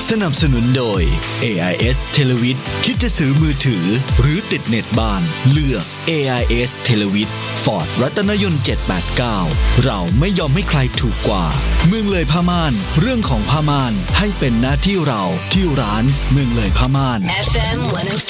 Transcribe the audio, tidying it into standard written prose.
สนับสนุนโดย AIS Televid คิดจะซื้อมือถือหรือติดเน็ตบ้านเลือก AIS Televid Ford รัตนยนต์789เราไม่ยอมให้ใครถูกกว่าเมืองเลยผ้าม่านเรื่องของผ้าม่านให้เป็นหน้าที่เราที่ร้านเมืองเลยผ้าม่าน FM